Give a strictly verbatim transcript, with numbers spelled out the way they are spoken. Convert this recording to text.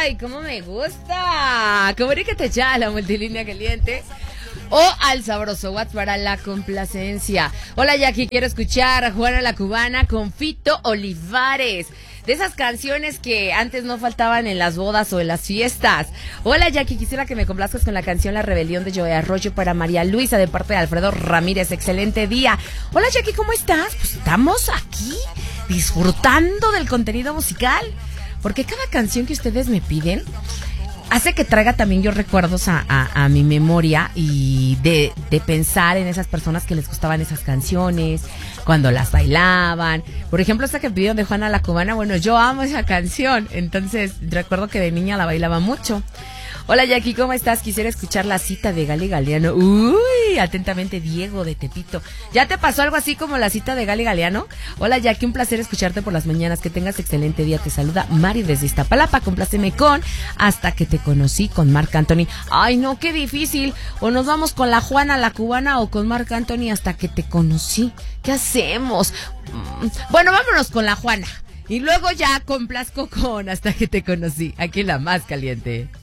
¡Ay, cómo me gusta! Comunícate ya a la multilínea caliente o al sabroso WhatsApp para la complacencia. Hola, Jackie, quiero escuchar a Juana la Cubana con Fito Olivares. De esas canciones que antes no faltaban en las bodas o en las fiestas. Hola, Jackie, quisiera que me complazcas con la canción La Rebelión de Joey Arroyo para María Luisa de parte de Alfredo Ramírez. Excelente día. Hola, Jackie, ¿cómo estás? Pues estamos aquí disfrutando del contenido musical, porque cada canción que ustedes me piden hace que traiga también yo recuerdos a, a, a mi memoria y de, de pensar en esas personas que les gustaban esas canciones, cuando las bailaban. Por ejemplo, esta que pidieron de Juana la Cubana, bueno, yo amo esa canción, entonces recuerdo que de niña la bailaba mucho. Hola, Jackie, ¿cómo estás? Quisiera escuchar La Cita de Gali Galeano. Uy, atentamente, Diego de Tepito. ¿Ya te pasó algo así como La Cita de Gali Galeano? Hola, Jackie, un placer escucharte por las mañanas. Que tengas excelente día. Te saluda Mari desde Iztapalapa. Compláceme con Hasta que te conocí con Marc Anthony. Ay, no, qué difícil. O nos vamos con la Juana la Cubana o con Marc Anthony Hasta que te conocí. ¿Qué hacemos? Bueno, vámonos con la Juana. Y luego ya complazco con Hasta que te conocí. Aquí en La Más Caliente.